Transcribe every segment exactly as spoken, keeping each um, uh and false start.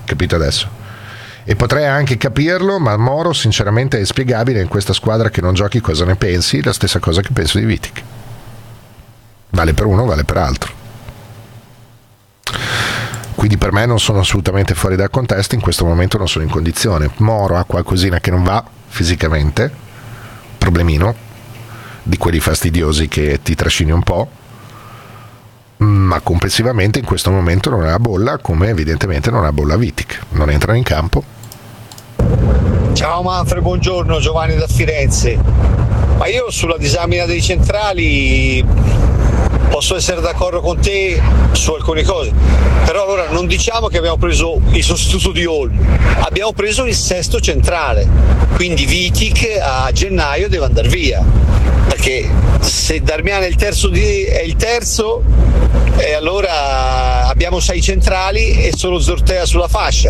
capito adesso? E potrei anche capirlo, ma Moro sinceramente è spiegabile in questa squadra che non giochi cosa ne pensi, la stessa cosa che penso di Vitic. Vale per uno, vale per altro. Quindi per me non sono assolutamente fuori dal contesto, in questo momento non sono in condizione. Moro ha qualcosina che non va fisicamente, problemino, di quelli fastidiosi che ti trascini un po', ma complessivamente in questo momento non è la bolla, come evidentemente non è la bolla Vitic, non entrano in campo. Ciao Manfred, buongiorno, Giovanni da Firenze. Ma io sulla disamina dei centrali posso essere d'accordo con te su alcune cose, però allora non diciamo che abbiamo preso il sostituto di Olmo, abbiamo preso il sesto centrale, quindi Vitic a gennaio deve andare via, perché se Darmian è il terzo, di, è il terzo e allora abbiamo sei centrali e solo Zortea sulla fascia.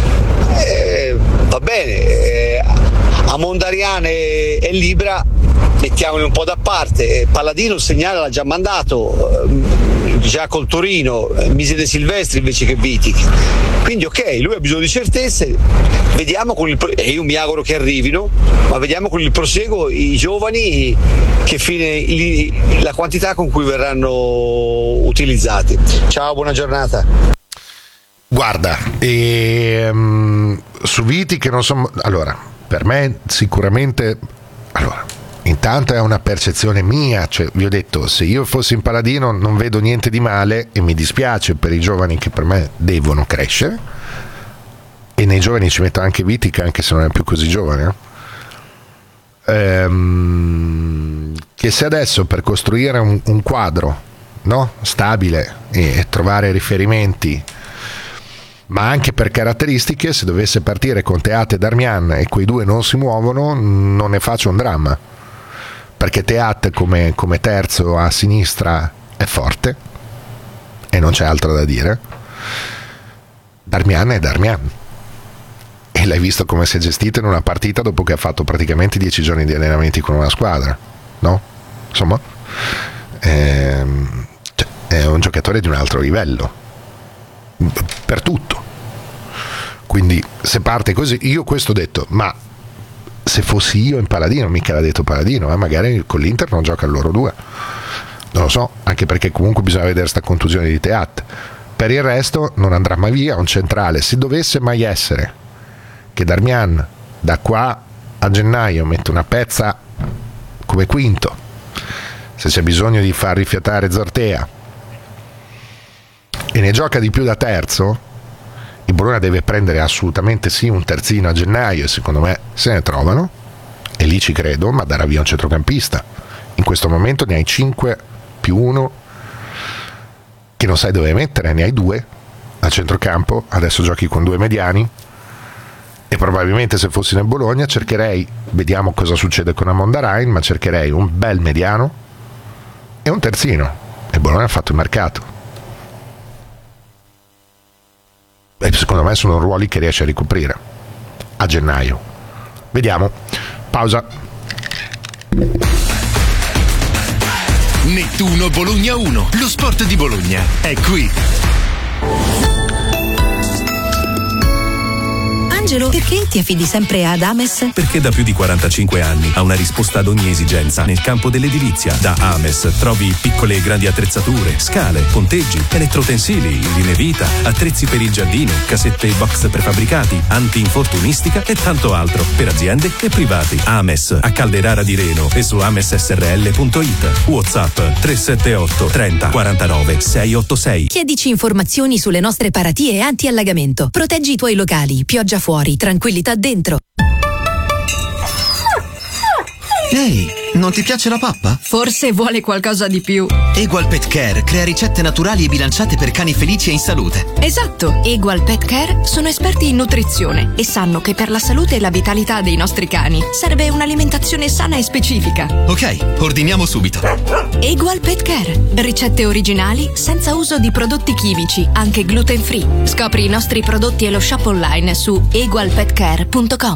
Eh, va bene, eh, a Mondarian e, e Libra mettiamoli un po' da parte. Palladino il segnale l'ha già mandato, eh, già col Torino, eh, mise De Silvestri invece che Vitic, quindi ok, lui ha bisogno di certezze, vediamo con il pro- e io mi auguro che arrivino, ma vediamo con il proseguo i giovani che fine li, la quantità con cui verranno utilizzati. Ciao, buona giornata. Guarda, ehm, su Vitic non so, allora, per me sicuramente, allora, intanto è una percezione mia, cioè vi ho detto, se io fossi in Paladino non vedo niente di male e mi dispiace per i giovani che per me devono crescere, e nei giovani ci metto anche Vitic, anche se non è più così giovane, eh? ehm, che se adesso per costruire un, un quadro, no, stabile e trovare riferimenti, ma anche per caratteristiche, se dovesse partire con Teat e Darmian e quei due non si muovono, non ne faccio un dramma, perché Teat come, come terzo a sinistra è forte e non c'è altro da dire. Darmian è Darmian e l'hai visto come si è gestito in una partita dopo che ha fatto praticamente dieci giorni di allenamenti con una squadra, no? Insomma, ehm, cioè, è un giocatore di un altro livello per tutto, quindi se parte così, io questo ho detto, ma se fossi io in Paladino, mica l'ha detto Paladino, eh, magari con l'Inter non gioca loro due, non lo so, anche perché comunque bisogna vedere sta contusione di Teat. Per il resto non andrà mai via un centrale, se dovesse mai essere che Darmian da qua a gennaio mette una pezza come quinto, se c'è bisogno di far rifiatare Zortea e ne gioca di più da terzo, il Bologna deve prendere assolutamente sì un terzino a gennaio, e secondo me se ne trovano, e lì ci credo, ma darà via un centrocampista. In questo momento ne hai cinque più uno che non sai dove mettere, ne hai due a centrocampo, adesso giochi con due mediani, e probabilmente se fossi nel Bologna cercherei, vediamo cosa succede con Amondarain, ma cercherei un bel mediano e un terzino, e Bologna ha fatto il mercato. E secondo me sono ruoli che riesce a ricoprire a gennaio. Vediamo. Pausa. Nettuno Bologna uno, lo sport di Bologna è qui. Angelo, perché ti affidi sempre ad Ames? Perché da più di quarantacinque anni ha una risposta ad ogni esigenza nel campo dell'edilizia. Da Ames trovi piccole e grandi attrezzature, scale, ponteggi, elettrotensili, linee vita, attrezzi per il giardino, casette e box prefabbricati, anti-infortunistica e tanto altro per aziende e privati. Ames a Calderara di Reno e su ames s r l punto i t. WhatsApp tre sette otto trenta quarantanove seicentottantasei. Chiedici informazioni sulle nostre paratie anti-allagamento. Proteggi i tuoi locali, pioggia fuori, tranquillità dentro. Ehi, non ti piace la pappa? Forse vuole qualcosa di più. Egual Pet Care crea ricette naturali e bilanciate per cani felici e in salute. Esatto, Egual Pet Care sono esperti in nutrizione e sanno che per la salute e la vitalità dei nostri cani serve un'alimentazione sana e specifica. Ok, ordiniamo subito. Egual Pet Care, ricette originali senza uso di prodotti chimici, anche gluten free. Scopri i nostri prodotti e lo shop online su egual pet care punto com.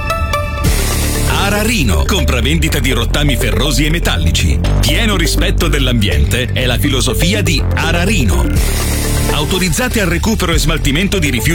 Ararino, compravendita di rottami ferrosi e metallici. Pieno rispetto dell'ambiente è la filosofia di Ararino. Autorizzate al recupero e smaltimento di rifiuti